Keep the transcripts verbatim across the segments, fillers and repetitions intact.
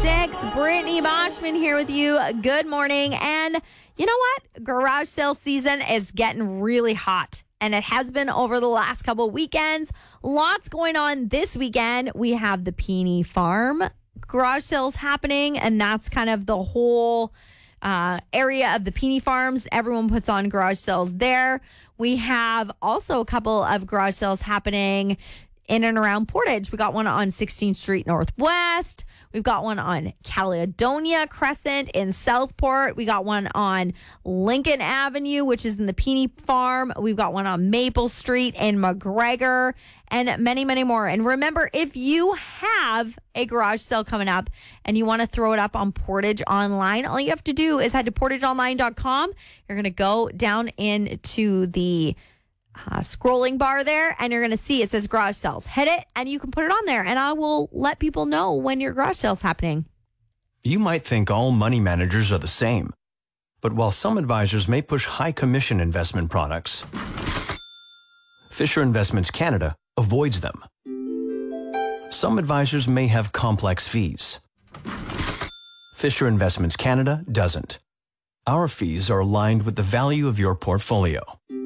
ninety-six. Brittany Boschman here with you. Good morning. And you know what? Garage sale season is getting really hot. And it has been over the last couple of weekends. Lots going on this weekend. We have the Peony Farm garage sales happening. And that's kind of the whole uh, area of the Peony Farms. Everyone puts on garage sales there. We have also a couple of garage sales happening in and around Portage. We got one on sixteenth Street Northwest. We've got one on Caledonia Crescent in Southport. We got one on Lincoln Avenue, which is in the Peony Farm. We've got one on Maple Street in McGregor, and many, many more. And remember, if you have a garage sale coming up and you want to throw it up on Portage Online, all you have to do is head to portage online dot com. You're going to go down into the Uh, scrolling bar there, and you're going to see it says garage sales. Hit it, and you can put it on there, and I will let people know when your garage sale's happening. You might think all money managers are the same, but while some advisors may push high commission investment products, Fisher Investments Canada avoids them. Some advisors may have complex fees. Fisher Investments Canada doesn't. Our fees are aligned with the value of your portfolio.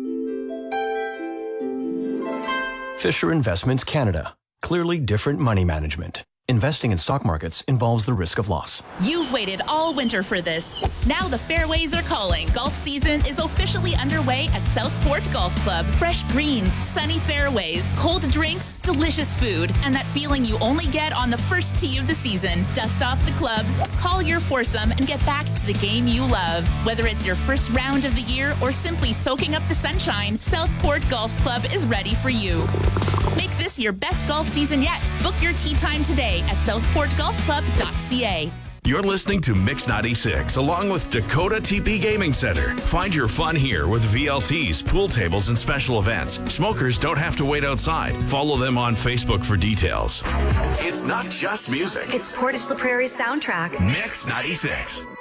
Fisher Investments Canada. Clearly different money management. Investing in stock markets involves the risk of loss. You've waited all winter for this. Now the fairways are calling. Golf season is officially underway at Southport Golf Club. Fresh greens, sunny fairways, cold drinks, delicious food, and that feeling you only get on the first tee of the season. Dust off the clubs, call your foursome, and get back to the game you love. Whether it's your first round of the year or simply soaking up the sunshine, Southport Golf Club is ready for you. Make this your best golf season yet. Book your tee time today at southport golf club dot c a. You're listening to Mix ninety-six along with Dakota T P Gaming Center. Find your fun here with V L Ts, pool tables, and special events. Smokers don't have to wait outside. Follow them on Facebook for details. It's not just music. It's Portage La Prairie's soundtrack. Mix ninety-six.